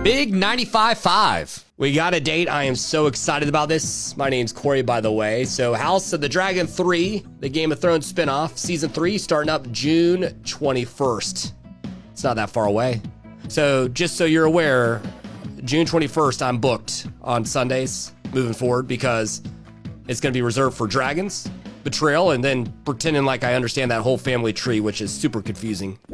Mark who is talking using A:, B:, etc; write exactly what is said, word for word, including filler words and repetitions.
A: Big ninety-five five.
B: We got a date. I am so excited about this. My name's Corey, by the way. So House of the Dragon three, the Game of Thrones spinoff, season three, starting up June twenty-first. It's not that far away. So just so you're aware, June twenty-first, I'm booked on Sundays moving forward because it's going to be reserved for dragons, betrayal, and then pretending like I understand that whole family tree, which is super confusing.